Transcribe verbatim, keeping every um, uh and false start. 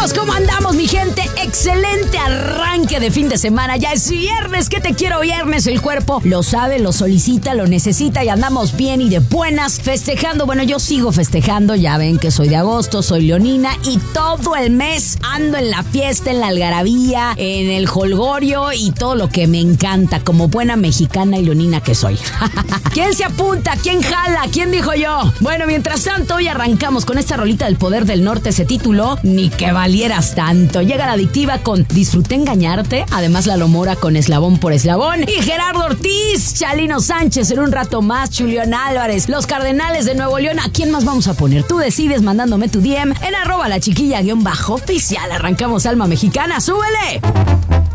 andamos? ¿Cómo andamos, mi gente? Excelente arranque de fin de semana. Ya es viernes, que te quiero viernes. El cuerpo lo sabe, lo solicita, lo necesita y andamos bien y de buenas festejando. Bueno, yo sigo festejando. Ya ven que soy de agosto, soy leonina y todo el mes ando en la fiesta, en la algarabía, en el jolgorio y todo lo que me encanta como buena mexicana y leonina que soy. ¿Quién se apunta? ¿Quién jala? ¿Quién dijo yo? Bueno, mientras tanto, hoy arrancamos con esta rolita del Poder del Norte. Se tituló Ni que valieras tanto. Llega la adictiva con Disfruté engañarte. Además, la Lomora con Eslabón por Eslabón. Y Gerardo Ortiz, Chalino Sánchez en un rato más, Julián Álvarez, los Cardenales de Nuevo León. ¿A quién más vamos a poner? Tú decides mandándome tu D M en arroba la chiquilla guión bajo oficial. Arrancamos Alma Mexicana. ¡Súbele!